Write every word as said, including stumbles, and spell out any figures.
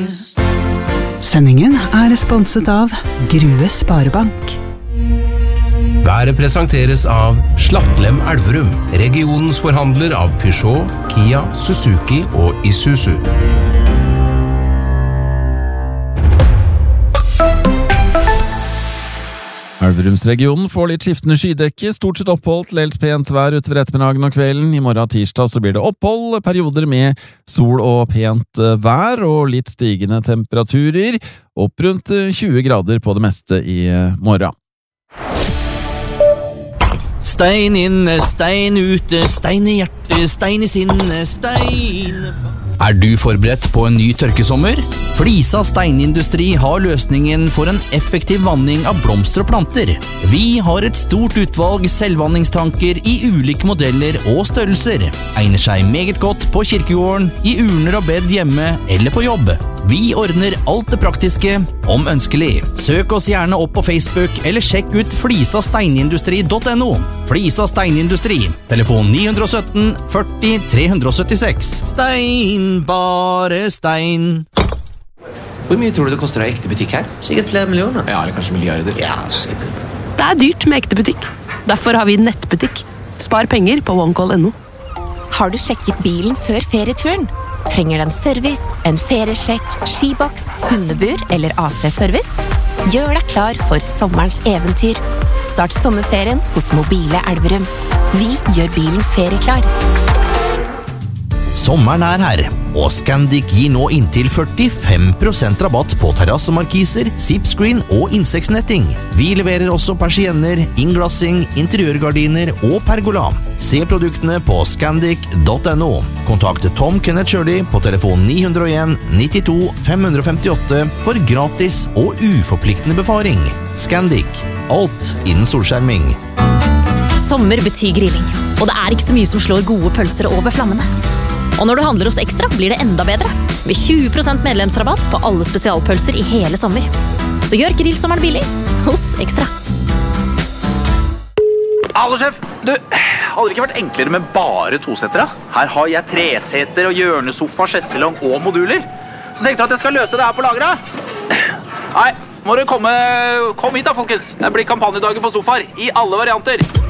Sendingen er sponset av Grue Sparebank. Været presenteres av Slattlem Elverum, regionens forhandler av Peugeot, Kia, Suzuki og Isuzu. Elverumsregionen får litt skiftende skydekke, stort sett oppholdt, dels pent vær utover ettermiddagen og kvelden. I morgen tirsdag så blir det opphold, perioder med sol og pent vær og litt stigende temperaturer, opp rundt tjue grader på det meste i morgen. Stein inne, stein ute, stein i hjertet, stein i sinne, stein... Er du forberedt på en ny tørkesommer? Flisa steinindustri har løsningen for en effektiv vanning av blomster og planter. Vi har et stort utvalg selvvanningstanker i ulike modeller og størrelser. Egner seg meget godt på kirkegården, i urner og bed hjemme eller på jobb. Vi ordner alt det praktiske, om ønskelig. Søk oss gjerne opp på Facebook, eller sjekk ut flisa steinindustri punktum no. Flisa steinindustri, telefon ni ett syv førti tre syttiseks. Stein, bare stein. Hvor mye tror du det koster å ha ekte butikk her? Sikkert flere millioner. Ja, eller kanskje milliarder. Ja, sikkert. Det er dyrt med ekte butikk. Derfor har vi nettbutikk. Spar penger på OneCall punktum no. Har du sjekket bilen før ferieturen? Trenger den service, en feriesjekk, skiboks, hundebur eller A C-service? Gjør deg klar for sommerens eventyr. Start sommerferien hos Mobile Elverum. Vi gjør bilen ferieklar. Sommeren er her, og Scandic gir nå inntil førtifem prosent rabatt på terrassemarkiser, zipscreen og insektsnetting. Vi leverer også persienner, innglassing, interiørgardiner og pergola. Se produktene på scandic punktum no. Kontakt Tom Kenneth Shirley på telefon ni null en nittito fem femtiåtte for gratis og uforpliktende befaring. Scandic. Alt innen solskjerming. Sommer betyr grilling, og det er ikke så mye som slår gode pølser over flammene. Og når du handler hos Ekstra, blir det enda bedre, med tjue prosent medlemsrabatt på alle spesialpølser i hele sommer. Så gjør grillsommeren billig hos Ekstra. Hallo, sjef! Du, hadde det ikke vært enklere med bare tosetere? Her har jeg treseter og hjørnesofa, skjesselong og moduler. Så tenkte du at jeg skal løse det her på lageret? Nei, må du komme... Kom hit da, folkens. Det blir kampanjedagen for sofaer, i alle varianter.